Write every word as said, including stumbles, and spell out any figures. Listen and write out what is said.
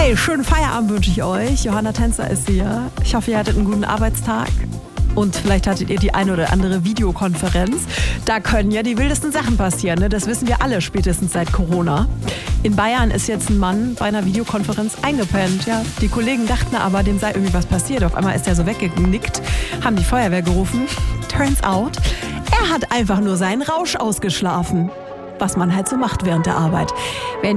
Hey, schönen Feierabend wünsche ich euch. Johanna Tänzer ist hier. Ich hoffe, ihr hattet einen guten Arbeitstag. Und vielleicht hattet ihr die eine oder andere Videokonferenz. Da können ja die wildesten Sachen passieren, ne? Das wissen wir alle spätestens seit Corona. In Bayern ist jetzt ein Mann bei einer Videokonferenz eingepennt. Ja. Die Kollegen dachten aber, dem sei irgendwie was passiert. Auf einmal ist er so weggenickt, haben die Feuerwehr gerufen. Turns out, er hat einfach nur seinen Rausch ausgeschlafen. Was man halt so macht während der Arbeit. Wenn